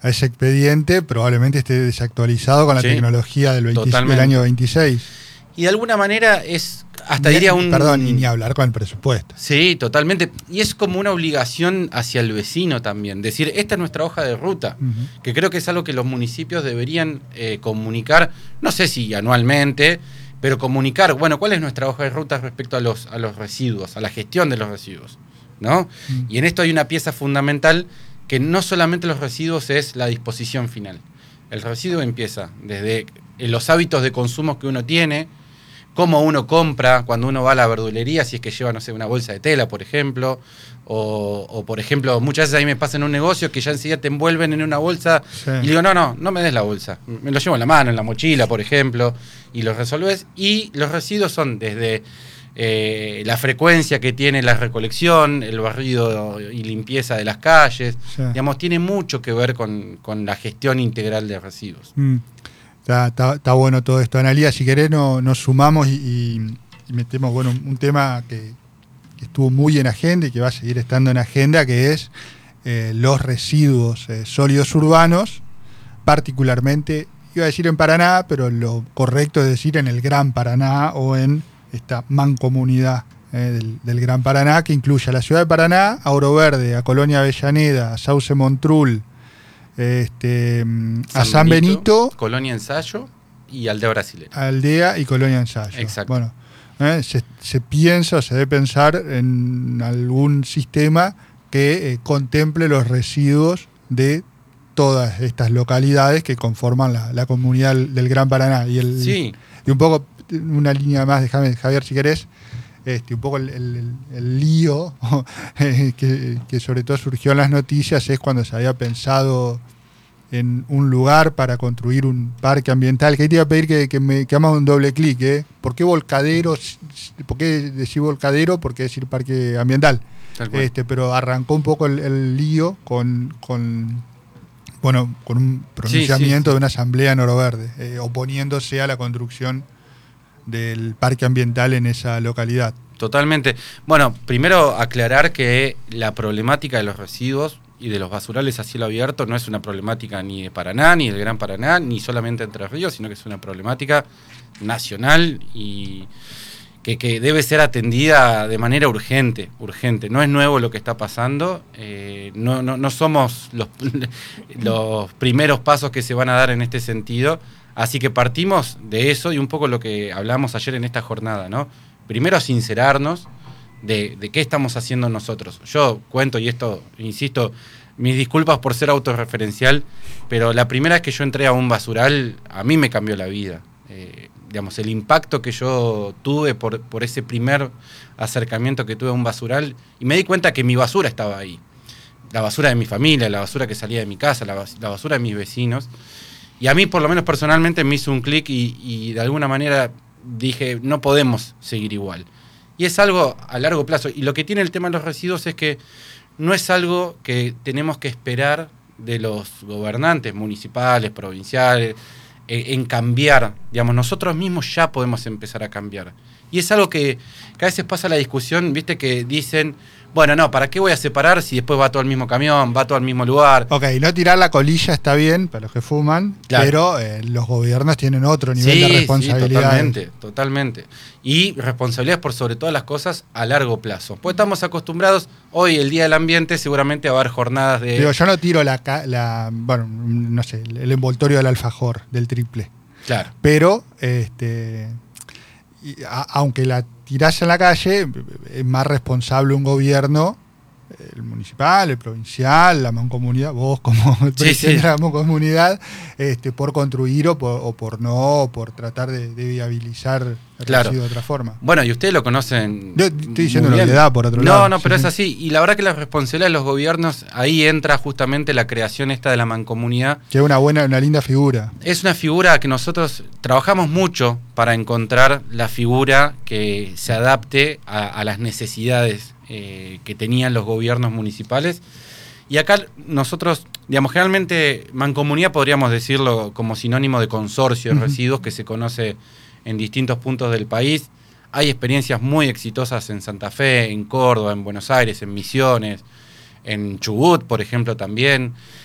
ese expediente, probablemente esté desactualizado con la tecnología del año 26. Y de alguna manera es, hasta Perdón, y ni hablar con el presupuesto. Sí, totalmente. Y es como una obligación hacia el vecino también. Decir, esta es nuestra hoja de ruta, que creo que es algo que los municipios deberían comunicar, no sé si anualmente, pero comunicar, bueno, cuál es nuestra hoja de ruta respecto a los residuos, a la gestión de los residuos, ¿no? Y en esto hay una pieza fundamental que no solamente los residuos es la disposición final. El residuo empieza desde los hábitos de consumo que uno tiene, cómo uno compra cuando uno va a la verdulería, si es que lleva, no sé, una bolsa de tela, por ejemplo, o por ejemplo, muchas veces a mí me pasa en un negocio que ya enseguida te envuelven en una bolsa y digo, no me des la bolsa, me lo llevo en la mano, en la mochila, por ejemplo, y lo resolves. Y los residuos son desde la frecuencia que tiene la recolección, el barrido y limpieza de las calles, digamos, tiene mucho que ver con la gestión integral de residuos. Está bueno todo esto. Analía, si querés nos sumamos y metemos un tema que estuvo muy en agenda y que va a seguir estando en agenda, que es los residuos sólidos urbanos, particularmente, iba a decir en Paraná, pero lo correcto es decir en el Gran Paraná o en esta mancomunidad del Gran Paraná, que incluye a la ciudad de Paraná, a Oro Verde, a Colonia Avellaneda, a Sauce Montrul, a San Benito, Colonia Ensayo y Aldea Brasilera. Aldea y Colonia Ensayo. Exacto. Bueno, se piensa o se debe pensar en algún sistema que contemple los residuos de todas estas localidades que conforman la comunidad del Gran Paraná. Y un poco, una línea más, déjame, Javier, si querés, un poco el lío que sobre todo surgió en las noticias es cuando se había pensado en un lugar para construir un parque ambiental, que ahí te iba a pedir que hagas un doble clic, ¿Por qué volcadero? ¿Por qué decir volcadero? ¿Por qué decir parque ambiental? Pero arrancó un poco el lío con un pronunciamiento de una asamblea en Oro Verde, oponiéndose a la construcción del parque ambiental en esa localidad. Totalmente. Bueno, primero aclarar que la problemática de los residuos y de los basurales a cielo abierto no es una problemática ni de Paraná, ni del Gran Paraná, ni solamente Entre Ríos, sino que es una problemática nacional y que debe ser atendida de manera urgente. No es nuevo lo que está pasando, no somos los primeros pasos que se van a dar en este sentido, así que partimos de eso y un poco lo que hablamos ayer en esta jornada, ¿no? Primero sincerarnos de qué estamos haciendo nosotros. Yo cuento, y esto, insisto, mis disculpas por ser autorreferencial, pero la primera vez que yo entré a un basural, a mí me cambió la vida. Digamos, el impacto que yo tuve por ese primer acercamiento que tuve a un basural, y me di cuenta que mi basura estaba ahí. La basura de mi familia, la basura que salía de mi casa, la basura de mis vecinos. Y a mí, por lo menos personalmente, me hizo un clic y de alguna manera dije, no podemos seguir igual. Y es algo a largo plazo. Y lo que tiene el tema de los residuos es que no es algo que tenemos que esperar de los gobernantes municipales, provinciales, en cambiar. Digamos, nosotros mismos ya podemos empezar a cambiar. Y es algo que a veces pasa la discusión, viste, que dicen, bueno, no, ¿para qué voy a separar si después va todo al mismo camión, va todo al mismo lugar? Ok, no tirar la colilla está bien para los que fuman, claro, pero los gobiernos tienen otro nivel de responsabilidad. Sí, totalmente. Y responsabilidades por sobre todas las cosas a largo plazo. Pues estamos acostumbrados, hoy, el Día del Ambiente, seguramente va a haber jornadas de... Digo, yo no tiro no sé, el envoltorio del alfajor, del triple. Claro. Pero, aunque la tirás en la calle, es más responsable un gobierno, el municipal, el provincial, la mancomunidad, vos como presidente de la mancomunidad, por construir o por tratar de viabilizar el residuo de otra forma. Bueno, y ustedes lo conocen. Yo estoy diciendo una obviedad por otro lado. No, pero es así. Y la verdad que la responsabilidad de los gobiernos, ahí entra justamente la creación esta de la mancomunidad. Que es una linda figura. Es una figura que nosotros trabajamos mucho para encontrar la figura que se adapte a las necesidades que tenían los gobiernos municipales. Y acá nosotros, digamos, generalmente mancomunidad podríamos decirlo como sinónimo de consorcio de residuos que se conoce en distintos puntos del país. Hay experiencias muy exitosas en Santa Fe, en Córdoba, en Buenos Aires, en Misiones, en Chubut, por ejemplo, también.